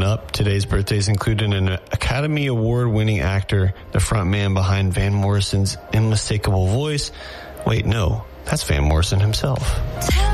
Coming up, today's birthdays included an Academy Award-winning actor, the front man behind Van Morrison's unmistakable voice. Wait, no, that's Van Morrison himself.